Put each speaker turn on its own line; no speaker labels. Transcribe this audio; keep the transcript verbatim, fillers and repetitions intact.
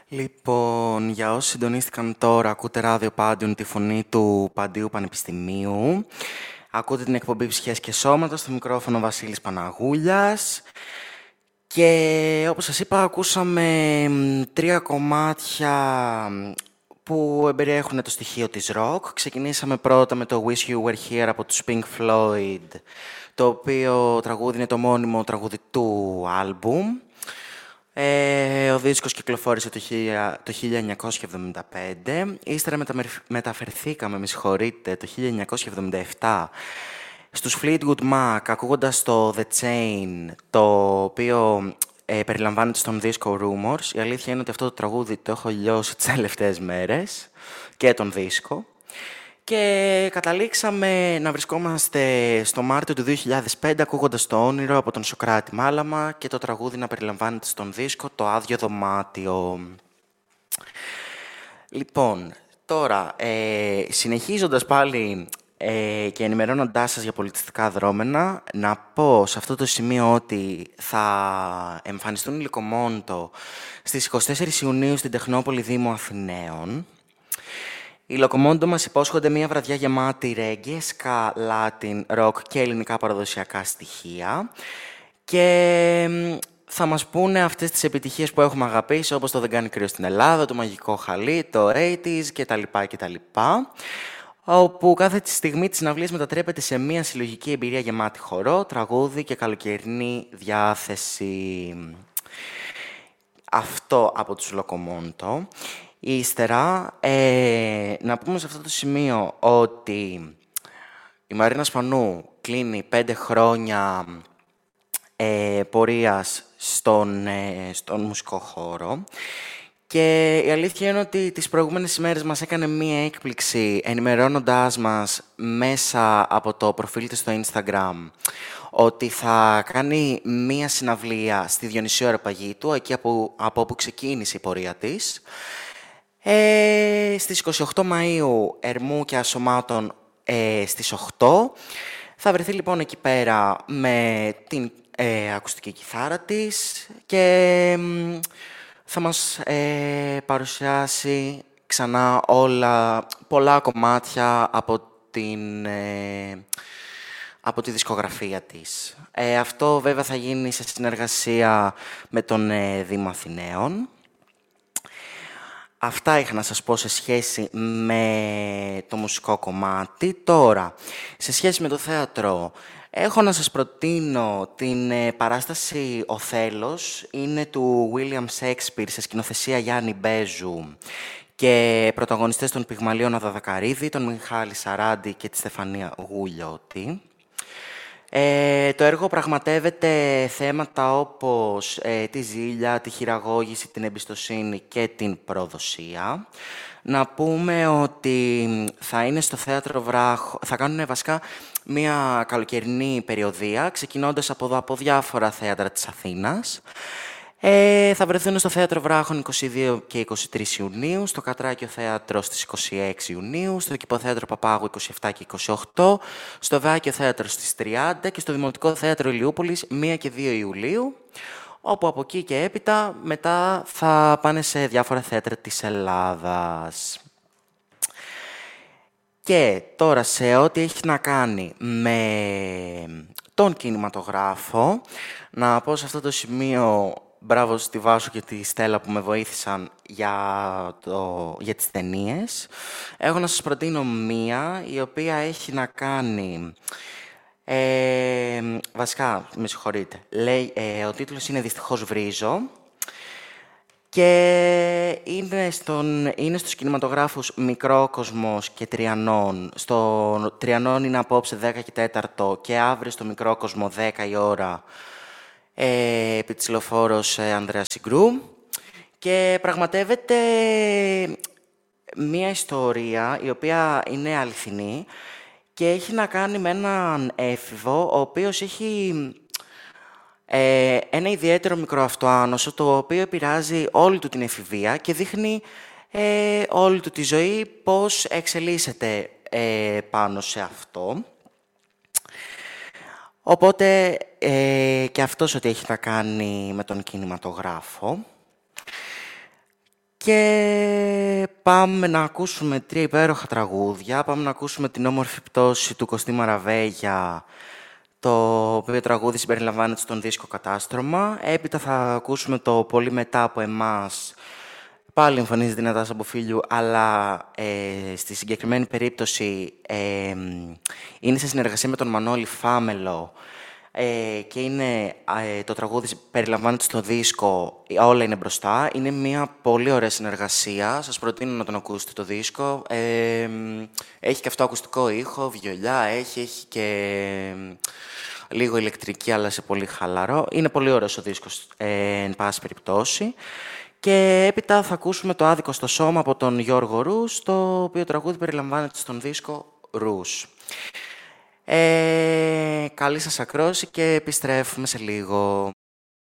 Λοιπόν, για όσοι συντονίστηκαν τώρα, ακούτε ράδιο Πάντιον, τη φωνή του Παντίου Πανεπιστημίου. Ακούτε την εκπομπή «Ψυχές και Σώματα», στο μικρόφωνο Βασίλης Παναγούλιας. Και όπως σας είπα, ακούσαμε μ, τρία κομμάτια μ, που εμπεριέχουν το στοιχείο της rock. Ξεκινήσαμε πρώτα με το «Wish You Were Here» από τους Pink Floyd, το οποίο τραγούδι είναι το μόνιμο τραγούδι του άλμπουμ. Ε, ο δίσκος κυκλοφόρησε το, χίλια, το χίλια εννιακόσια εβδομήντα πέντε. Ύστερα μεταμερ- μεταφερθήκαμε, με συγχωρείτε, το χίλια εννιακόσια εβδομήντα επτά στους Fleetwood Mac, ακούγοντας το The Chain, το οποίο ε, περιλαμβάνεται στον δίσκο Rumors. Η αλήθεια είναι ότι αυτό το τραγούδι το έχω λιώσει τις τελευταίες μέρες και τον δίσκο. Και καταλήξαμε να βρισκόμαστε στο Μάρτιο του δύο χιλιάδες πέντε ακούγοντας το Όνειρο από τον Σωκράτη Μάλαμα και το τραγούδι να περιλαμβάνεται στον δίσκο το Άδειο Δωμάτιο. Λοιπόν, τώρα, ε, συνεχίζοντας πάλι ε, και ενημερώνοντάς σας για πολιτιστικά δρόμενα, να πω σε αυτό το σημείο ότι θα εμφανιστούν οι Λυκομόντο στις εικοστή τέταρτη Ιουνίου στην Τεχνόπολη Δήμου Αθηναίων. Οι Λοκομόντο μας υπόσχονται μια βραδιά γεμάτη ρέγγε, ska, latin, rock και ελληνικά παραδοσιακά στοιχεία. Και μ, θα μας πούνε αυτές τις επιτυχίες που έχουμε αγαπήσει, όπως το «Δεν κάνει κρύο στην Ελλάδα», το «Μαγικό Χαλί», το ογδόντα κτλ. κτλ. Όπου κάθε τη στιγμή της συναυλίας μετατρέπεται σε μια συλλογική εμπειρία γεμάτη χορό, τραγούδι και καλοκαιρινή διάθεση. Αυτό από τους Λοκομόντο. Ύστερα, ε, να πούμε σε αυτό το σημείο ότι η Μαρίνα Σπανού κλείνει πέντε χρόνια ε, πορείας στον, ε, στον μουσικό χώρο και η αλήθεια είναι ότι τις προηγούμενες ημέρες μας έκανε μία έκπληξη ενημερώνοντάς μας μέσα από το προφίλ της στο Instagram ότι θα κάνει μία συναυλία στη Διονυσίου Αεροπαγήτου, εκεί από, από όπου ξεκίνησε η πορεία της. Ε, στις είκοσι οκτώ Μαΐου, Ερμού και Ασωμάτων ε, στις οκτώ. Θα βρεθεί λοιπόν εκεί πέρα με την ε, ακουστική κιθάρα της και μ, θα μας ε, παρουσιάσει ξανά όλα, πολλά κομμάτια από την... ε, από τη δισκογραφία της. Ε, αυτό βέβαια θα γίνει σε συνεργασία με τον ε, Δήμο Αθηναίων. Αυτά είχα να σας πω σε σχέση με το μουσικό κομμάτι. Τώρα, σε σχέση με το θέατρο, έχω να σας προτείνω την ε, παράσταση «Ο Θέλος». Είναι του William Shakespeare σε σκηνοθεσία Γιάννη Μπέζου και πρωταγωνιστές των Πυγμαλίων Αδαδακαρίδη, τον Μιχάλη Σαράντη και τη Στεφανία Γουλιώτη. Ε, το έργο πραγματεύεται θέματα όπως ε, τη ζήλια, τη χειραγώγηση, την εμπιστοσύνη και την προδοσία. Να πούμε ότι θα είναι στο Θέατρο Βράχο, θα κάνουν βασικά μια καλοκαιρινή περιοδία, ξεκινώντας από εδώ από διάφορα θέατρα της Αθήνας. Ε, θα βρεθούν στο Θέατρο Βράχων είκοσι δύο και είκοσι τρεις Ιουνίου, στο Κατράκιο Θέατρο στις είκοσι έξι Ιουνίου, στο Κηποθέατρο Παπάγου είκοσι επτά και είκοσι οκτώ, στο Βάκιο Θέατρο στις τριάντα και στο Δημοτικό Θέατρο Ηλιούπολης μία και δύο Ιουλίου, όπου από εκεί και έπειτα μετά θα πάνε σε διάφορα θέατρα της Ελλάδας. Και τώρα σε ό,τι έχει να κάνει με τον κινηματογράφο, να πω σε αυτό το σημείο μπράβο στη Βάσο και τη Στέλλα που με βοήθησαν για, το, για τις ταινίες. Έχω να σας προτείνω μία η οποία έχει να κάνει... Ε, βασικά, με συγχωρείτε. Λέει, ε, ο τίτλος είναι «Δυστυχώς βρίζω». Και είναι, στον, είναι στους κινηματογράφους Μικρόκοσμος και Τριανών. Στο Τριανών είναι απόψε δέκα και τέσσερα και αύριο στο Μικρόκοσμο δέκα η ώρα ε, επί της λεωφόρος ε, Ανδρέα Συγκρού. Και πραγματεύεται μία ιστορία η οποία είναι αληθινή και έχει να κάνει με έναν έφηβο ο οποίος έχει... Ε, ένα ιδιαίτερο μικροαυτοάνωσο, το οποίο επηρεάζει όλη του την εφηβεία και δείχνει ε, όλη του τη ζωή πώς εξελίσσεται ε, πάνω σε αυτό. Οπότε ε, και αυτός ότι έχει να κάνει με τον κινηματογράφο. Και πάμε να ακούσουμε τρία υπέροχα τραγούδια. Πάμε να ακούσουμε την όμορφη πτώση του Κωστή Μαραβέγια, το οποίο τραγούδι συμπεριλαμβάνεται στον δίσκο Κατάστρωμα. Έπειτα θα ακούσουμε το Πολύ μετά από εμάς. Πάλι εμφανίζεται η Νατάσα Μποφίλιου, αλλά ε, στη συγκεκριμένη περίπτωση ε, είναι σε συνεργασία με τον Μανώλη Φάμελο ε, και είναι, ε, το τραγούδι περιλαμβάνεται στο δίσκο «Όλα είναι μπροστά». Είναι μια πολύ ωραία συνεργασία. Σας προτείνω να τον ακούσετε το δίσκο. Ε, έχει και αυτό ακουστικό ήχο, βιολιά, έχει, έχει και λίγο ηλεκτρική, αλλά σε πολύ χαλαρό. Είναι πολύ ωραίος ο δίσκος, ε, εν πάση περιπτώσει. Και έπειτα θα ακούσουμε το «Άδικο στο σώμα» από τον Γιώργο Ρους, το οποίο τραγούδι περιλαμβάνεται στον δίσκο Ρους. Ε, καλή σας ακρόση και επιστρέφουμε σε λίγο.